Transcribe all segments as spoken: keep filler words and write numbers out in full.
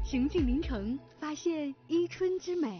行进临城，发现伊春之美。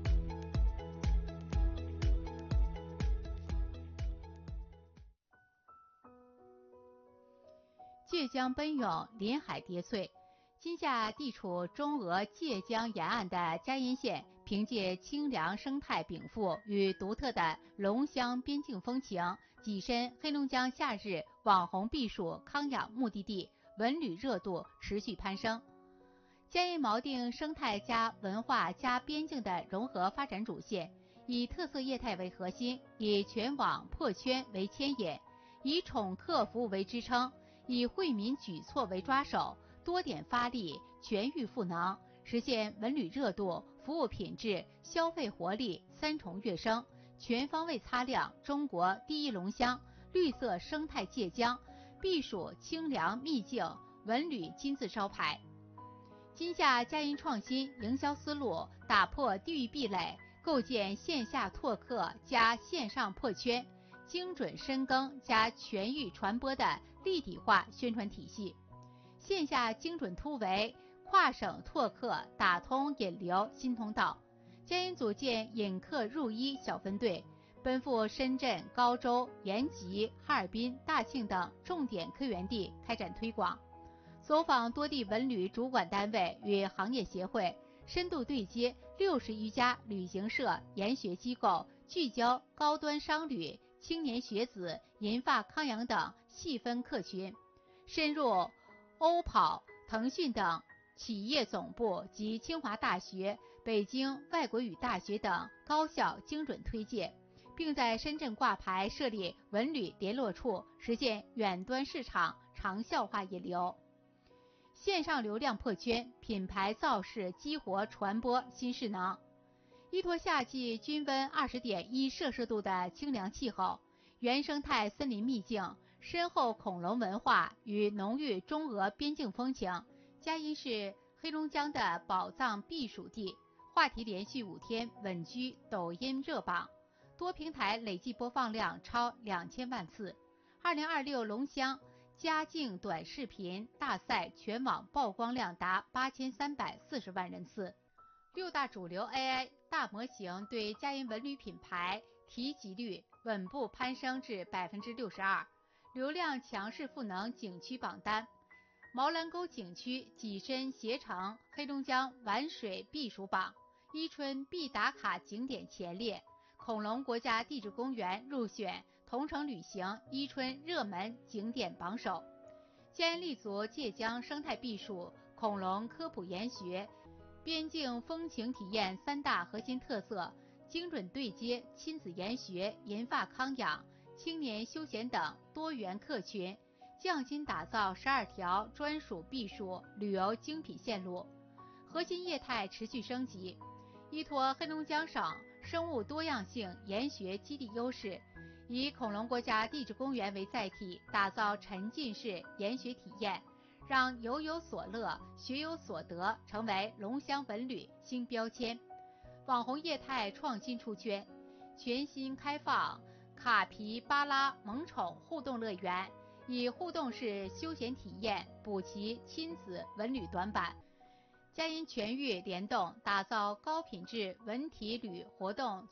倔江奔涌，临海叠翠。今夏地处中俄界江沿岸的嘉荫县，凭借清凉生态禀赋与独特的龙乡边境风情，跻身黑龙江夏日网红避暑康养目的地，文旅热度持续攀升。嘉荫锚定生态加文化加边境的融合发展主线，以特色业态为核心，以全网破圈为牵引，以宠客服务为支撑，以惠民举措为抓手，多点发力，全域赋能，实现文旅热度、服务品质、消费活力三重跃升，全方位擦亮中国第一龙乡、绿色生态界江、避暑清凉秘境文旅金字招牌。今夏嘉荫创新营销思路，打破地域壁垒，构建线下拓客加线上破圈，精准深耕加全域传播的立体化宣传体系。线下精准突围，跨省拓客，打通引流新通道。嘉荫组建引客入一小分队，奔赴深圳、高州、延吉、哈尔滨、大庆等重点客源地开展推广。走访多地文旅主管单位与行业协会，深度对接六十余家旅行社、研学机构，聚焦高端商旅、青年学子、银发康养等细分客群，深入欧跑、腾讯等企业总部及清华大学、北京外国语大学等高校精准推介，并在深圳挂牌设立文旅联络处，实现远端市场长效化引流。线上流量破圈，品牌造势激活传播新势能。依托夏季均温二十点一摄氏度的清凉气候，原生态森林秘境，深厚恐龙文化与浓郁中俄边境风情，嘉荫是黑龙江的宝藏避暑地，话题连续五天稳居抖音热榜，多平台累计播放量超两千万次。二零二六龙乡嘉境短视频大赛全网曝光量达八千三百四十万人次。六大主流 A I 大模型对嘉荫文旅品牌提及率稳步攀升至 百分之六十二， 流量强势赋能景区榜单。毛兰沟景区跻身携程黑龙江玩水避暑榜，伊春必打卡景点前列，恐龙国家地质公园入选同程旅行伊春热门景点榜首。嘉荫立足界江生态避暑、恐龙科普研学、边境风情体验三大核心特色，精准对接亲子研学、银发康养、青年休闲等多元客群，匠心打造十二条专属避暑旅游精品线路。核心业态持续升级，依托黑龙江省生物多样性研学基地优势，以恐龙国家地质公园为载体，打造沉浸式研学体验，让游有所乐、学有所得成为龙乡文旅新标签。网红业态创新出圈，全新开放卡皮巴拉萌宠互动乐园，以互动式休闲体验补齐亲子文旅短板。嘉荫全域联动，打造高品质文体旅活动